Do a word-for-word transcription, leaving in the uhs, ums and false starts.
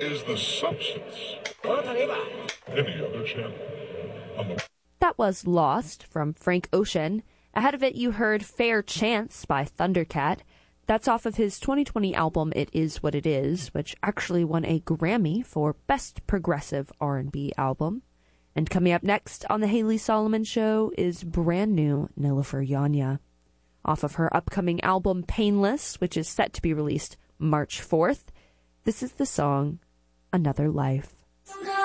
is the substance. Any other channel. On the... That was Lost from Frank Ocean. Ahead of it, you heard Fair Chance by Thundercat. That's off of his twenty twenty album It Is What It Is, which actually won a Grammy for Best Progressive R and B Album. And coming up next on The Haley Solomon Show is brand new Nilüfer Yanya. Off of her upcoming album Painless, which is set to be released March fourth, this is the song Another Life.